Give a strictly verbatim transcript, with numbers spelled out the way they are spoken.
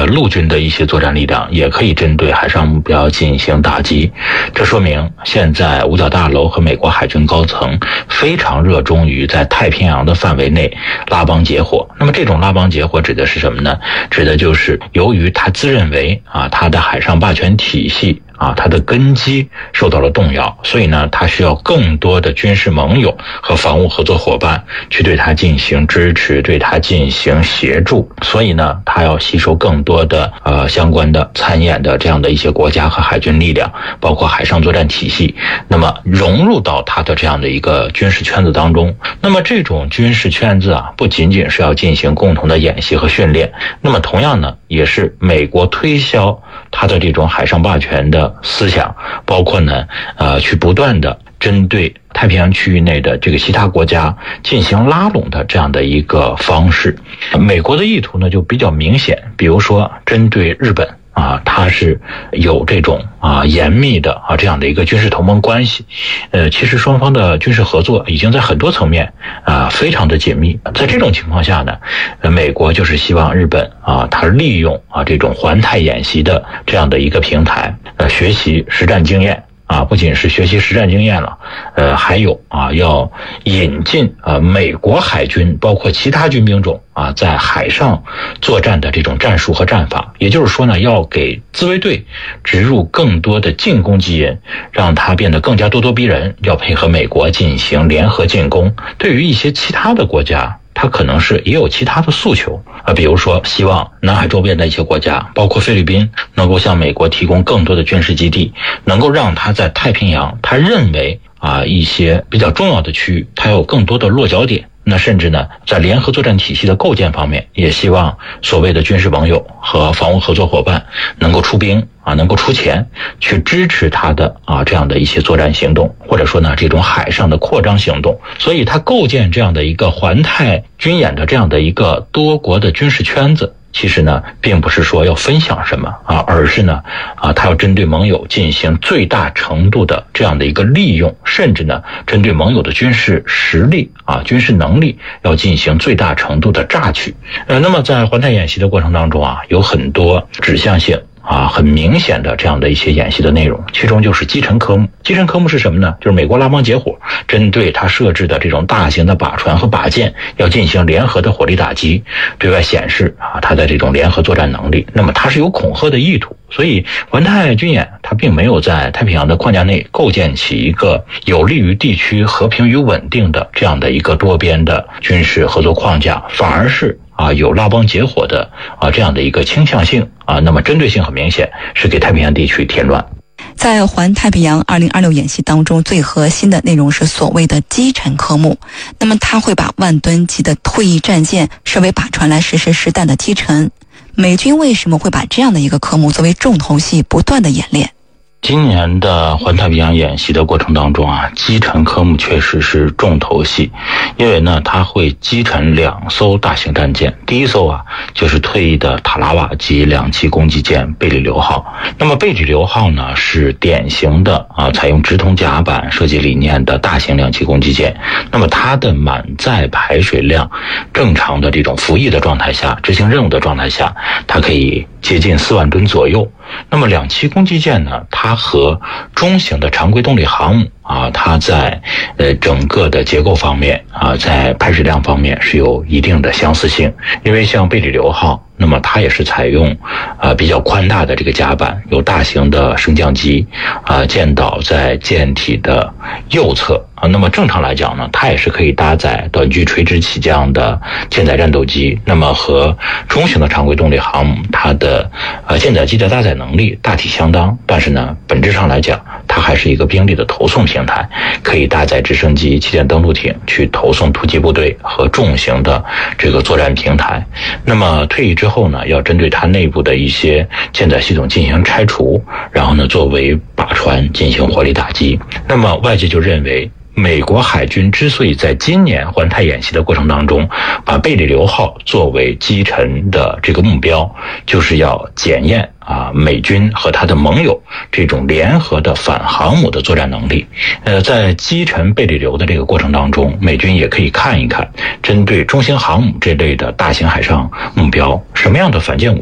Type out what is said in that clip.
呃陆军的一些作战力量也可以针对海上目标进行打击。这说明现在五角大楼和美国海军高层非常热衷于在太平洋的范围内拉帮结伙。那么这种拉帮结伙指的是什么呢？指的就是由于他自认为啊他的海上霸权体系啊，它的根基受到了动摇，所以呢，它需要更多的军事盟友和防务合作伙伴去对它进行支持，对它进行协助。所以呢，它要吸收更多的呃相关的参演的这样的一些国家和海军力量，包括海上作战体系，那么融入到它的这样的一个军事圈子当中。那么这种军事圈子啊，不仅仅是要进行共同的演习和训练，那么同样呢，也是美国推销它的这种海上霸权的思想，包括呢呃去不断的针对太平洋区域内的这个其他国家进行拉拢的这样的一个方式。美国的意图呢就比较明显，比如说针对日本啊，它是有这种啊严密的啊这样的一个军事同盟关系。呃，其实双方的军事合作已经在很多层面啊非常的紧密。在这种情况下呢，呃，美国就是希望日本啊，它利用啊这种环太演习的这样的一个平台，呃，学习实战经验。啊，不仅是学习实战经验了，呃，还有啊，要引进啊美国海军包括其他军兵种啊在海上作战的这种战术和战法。也就是说呢，要给自卫队植入更多的进攻基因，让它变得更加咄咄逼人，要配合美国进行联合进攻。对于一些其他的国家，它可能是也有其他的诉求啊，比如说希望南海周边的一些国家，包括菲律宾，能够向美国提供更多的军事基地，能够让它在太平洋，他认为啊一些比较重要的区域，它有更多的落脚点。那甚至呢，在联合作战体系的构建方面，也希望所谓的军事盟友和防务合作伙伴能够出兵啊，能够出钱去支持他的啊这样的一些作战行动，或者说呢这种海上的扩张行动。所以他构建这样的一个环太军演的这样的一个多国的军事圈子，其实呢并不是说要分享什么啊，而是呢啊他要针对盟友进行最大程度的这样的一个利用，甚至呢针对盟友的军事实力啊军事能力要进行最大程度的榨取。呃那么在环太演习的过程当中啊，有很多指向性啊，很明显的这样的一些演习的内容，其中就是击沉科目。击沉科目是什么呢？就是美国拉帮结伙，针对它设置的这种大型的靶船和靶舰，要进行联合的火力打击，对外显示啊它的这种联合作战能力。那么它是有恐吓的意图，所以环太军演它并没有在太平洋的框架内构建起一个有利于地区和平与稳定的这样的一个多边的军事合作框架，反而是啊，有拉帮结伙的啊这样的一个倾向性啊，那么针对性很明显，是给太平洋地区添乱。 在环太平洋二零二六演习当中，最核心的内容是所谓的击沉科目。那么它会把万吨级的退役战舰设为靶船来实施实弹的击沉。美军为什么会把这样的一个科目作为重头戏不断的演练？ 今年的环太平洋演习的过程当中啊，击沉科目确实是重头戏，因为呢，它会击沉两艘大型战舰。第一艘啊，就是退役的塔拉瓦级两栖攻击舰贝里流号。那么贝里流号呢，是典型的啊，采用直筒甲板设计理念的大型两栖攻击舰。那么它的满载排水量，正常的这种服役的状态下，执行任务的状态下，它可以接近四万吨左右。那么两栖攻击舰呢，它和中型的常规动力航母啊，它在呃整个的结构方面啊，在排水量方面是有一定的相似性。因为像贝里流号，那么它也是采用呃比较宽大的这个甲板，有大型的升降机啊，舰岛在舰体的右侧啊。那么正常来讲呢，它也是可以搭载短距垂直起降的舰载战斗机。那么和中型的常规动力航母，它的呃舰载机的搭载能力大体相当，但是呢，本质上来讲，它还是一个兵力的投送平台，可以搭载直升机、气垫登陆艇去投送突击部队和重型的这个作战平台。那么退役之后呢，要针对它内部的一些舰载系统进行拆除，然后呢，作为靶船进行火力打击。那么外界就认为，美国海军之所以在今年环太演习的过程当中，把贝里流号作为击沉的这个目标，就是要检验啊美军和他的盟友这种联合的反航母的作战能力。呃，在击沉贝里流的这个过程当中，美军也可以看一看，针对中型航母这类的大型海上目标，什么样的反舰武